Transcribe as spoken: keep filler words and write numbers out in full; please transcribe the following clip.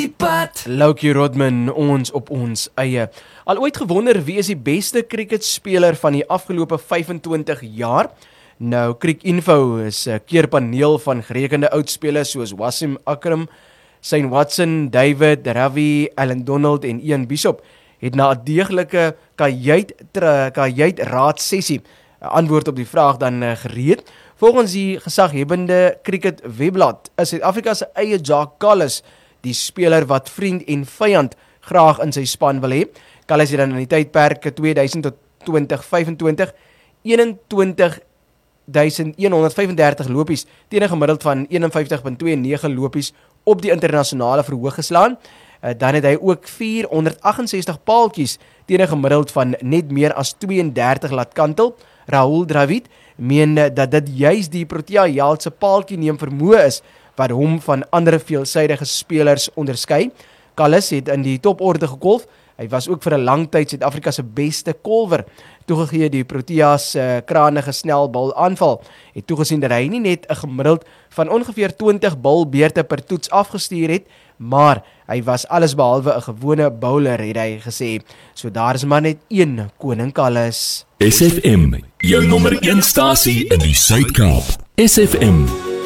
Loukie Rodman, ons op ons eie. Al ooit gewonder wie is die beste cricketspeler van die afgelope vyfentwintig jaar? Nou, Cricinfo is 'n keerpaneel van gerekende oudspelers soos Wasim Akram, Shane Watson, David, Ravi, Alan Donald en Ian Bishop het na 'n deeglike kajuit raad sessie antwoord op die vraag dan gereed. Volgens die gesaghebende cricket webblad is Suid-Afrika se eie Jacques Kallis die speler wat vriend en vyand graag in sy span wil hê. Kallis het dan in die tydperk tweeduisend tot twintig vyfentwintig eenentwintig duisend honderd vyfendertig lopies teen 'n gemiddeld van een en vyftig komma twee nege lopies op die internasionale verhoog geslaan. Dan het hy ook vierhonderd agt en sestig paaltjies teen 'n gemiddeld van net meer as tweeëndertig laat kantel. Rahul Dravid meen dat dit juis die Protea held se paaltjie neem vermoë is wat hom van ander veelsidige spelers onderskei. Kallis het in die toporde gekolf. Hy was ook vir 'n lang tyd Suid-Afrika se beste kolwer. Toegegee die Proteas uh, kranige snelbal aanval het toegesien dat hy nie net 'n gemiddeld van ongeveer twintig balbeurte per toets afgestuur het, maar hy was alles behalwe 'n gewone bowler, het hy gesê. So daar is maar net een koning Kallis. S F M, jou nommer een stasie in die Suid-Kaap. S F M